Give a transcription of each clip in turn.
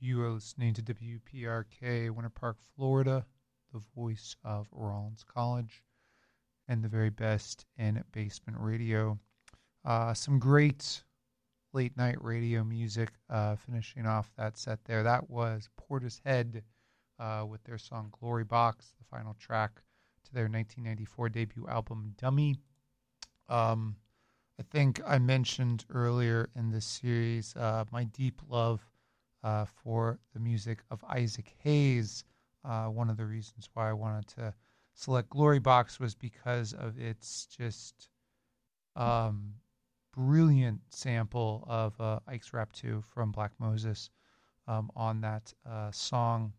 You are listening to WPRK, Winter Park, Florida, the voice of Rollins College, and the very best in basement radio. Some great late night radio music finishing off that set there. That was Portishead with their song Glory Box, the final track to their 1994 debut album Dummy. I think I mentioned earlier in this series my deep love for the music of Isaac Hayes. One of the reasons why I wanted to select Glory Box was because of its just brilliant sample of Ike's Rap 2 from Black Moses on that song.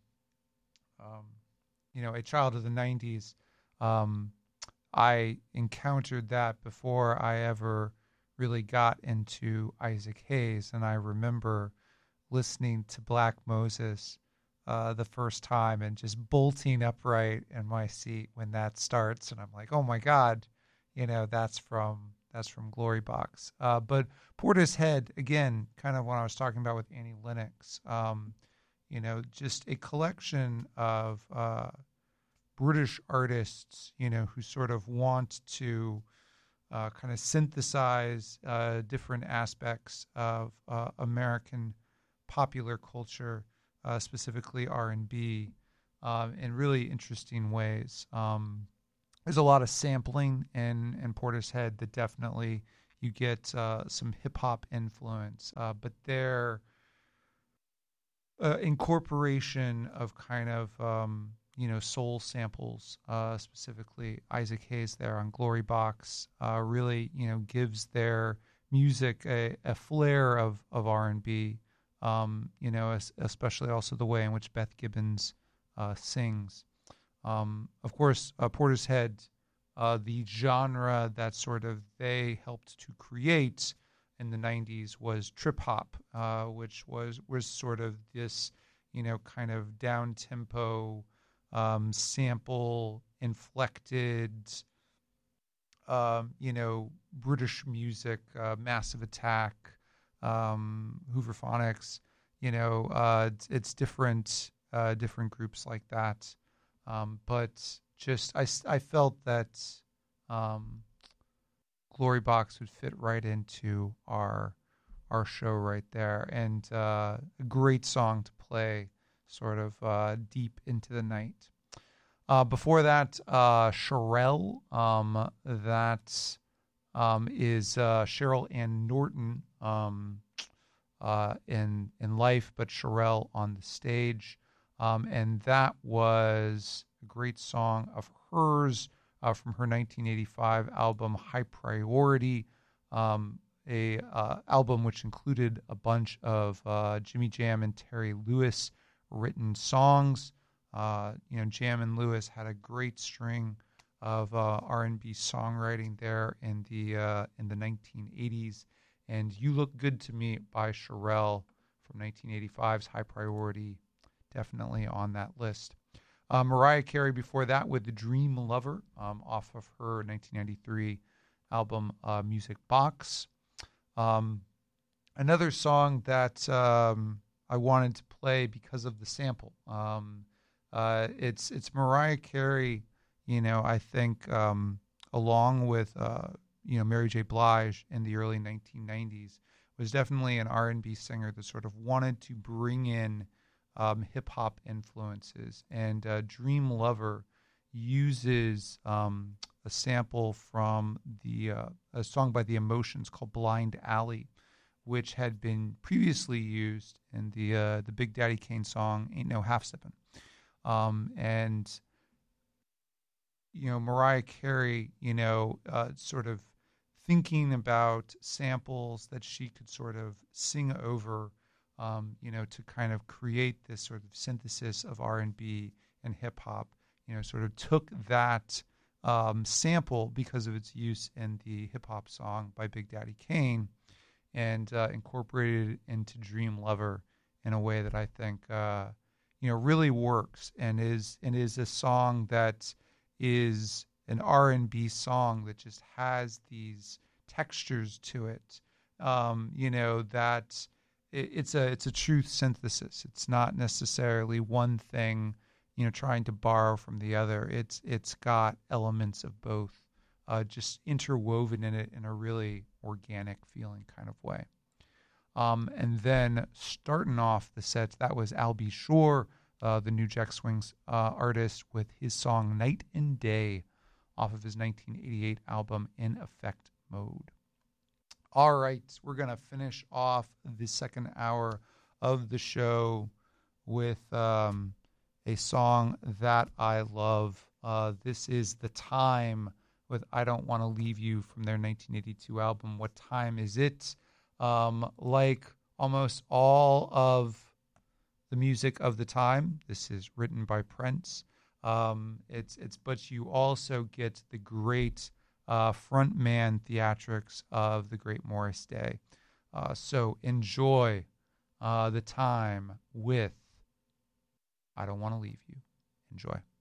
A child of the 90s. I encountered that before I ever really got into Isaac Hayes, and I remember listening to Black Moses the first time and just bolting upright in my seat when that starts, and I'm like, oh my God, that's from Glory Box. But Portishead, again, kind of what I was talking about with Annie Lennox, just a collection of British artists, who sort of want to kind of synthesize different aspects of American popular culture, specifically R&B, in really interesting ways. There's a lot of sampling in Portishead that definitely you get some hip-hop influence, but their incorporation of kind of soul samples, specifically Isaac Hayes there on Glory Box, really, gives their music a flair of R&B, especially also the way in which Beth Gibbons sings. Of course, Portishead, the genre that sort of they helped to create in the 90s was trip hop, which was sort of this, kind of down-tempo, sample inflected, British music, Massive Attack, Hooverphonics, it's different groups like that. But just I felt that Glory Box would fit right into our show right there, and a great song to play sort of deep into the night. Before that, Cherelle, that is Cheryl Ann Norton in life, but Cherelle on the stage. And that was a great song of hers from her 1985 album High Priority, a album which included a bunch of Jimmy Jam and Terry Lewis written songs. Jam and Lewis had a great string of R&B songwriting there in the 1980s, and You Look Good to Me by Cherelle from 1985's High Priority, definitely on that list. Mariah Carey before that with The Dream Lover off of her 1993 album Music Box. Another song that I wanted to play because of the sample. It's Mariah Carey, I think along with Mary J. Blige in the early 1990s, was definitely an R&B singer that sort of wanted to bring in hip-hop influences. And Dream Lover uses a sample from a song by The Emotions called Blind Alley, which had been previously used in the Big Daddy Kane song Ain't No Half Sippin'. And Mariah Carey, sort of thinking about samples that she could sort of sing over, to kind of create this sort of synthesis of R&B and hip hop, sort of took that sample because of its use in the hip hop song by Big Daddy Kane and incorporated it into Dream Lover in a way that I think, really works and is a song that is an R&B song that just has these textures to it, that it's a truth synthesis. It's not necessarily one thing, trying to borrow from the other. It's got elements of both, just interwoven in it in a really organic feeling kind of way. And then starting off the sets, that was Al B. Sure, the New Jack Swings artist, with his song Night and Day off of his 1988 album In Effect Mode. All right, we're going to finish off the second hour of the show with a song that I love. This is The Time with I Don't Want to Leave You from their 1982 album, What Time Is It? Like almost all of the music of the time, this is written by Prince. But you also get the great frontman theatrics of the great Morris Day. So enjoy The Time with I Don't Want to Leave You. Enjoy.